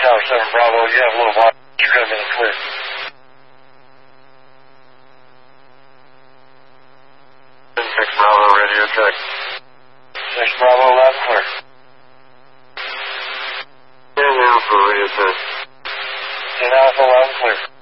Tower 7 Bravo, you have a little while. You're going to be clear. 6 Bravo, radio check. 6 Bravo, loud and clear. 10 Alpha, radio check. 10 Alpha, loud and clear.